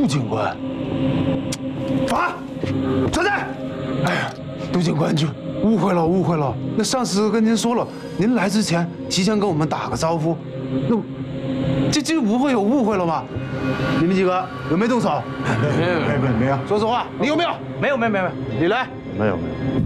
警官， 啊，存在。 哎呀，杜警官就误会了，误会了。那上司跟您说了，您来之前提前跟我们打个招呼，那这不会有误会了吗？你们几个有没有动手？ 没有。 说实话，你有没有？ 没有。 李雷， 没有。